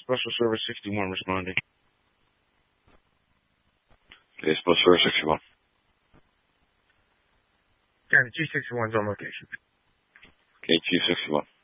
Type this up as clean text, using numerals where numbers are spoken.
Special Service 61 responding. Okay, Special Service 61. Yeah, the G61's on location. Okay, G61.